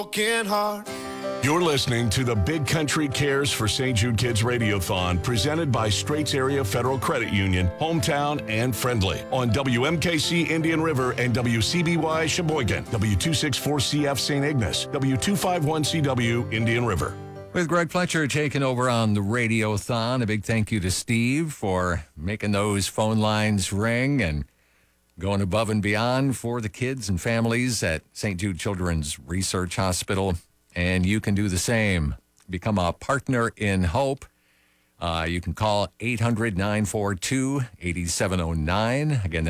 Broken heart. You're listening to the Big Country Cares for St. Jude Kids Radiothon, presented by Straits Area Federal Credit Union, hometown and friendly, on WMKC Indian River and WCBY Sheboygan, W264CF St. Ignace, W251CW Indian River. With Greg Fletcher taking over on the Radiothon, a big thank you to Steve for making those phone lines ring and going above and beyond for the kids and families at St. Jude Children's Research Hospital. And you can do the same. Become a partner in hope. You can call 800-942-8709. Again,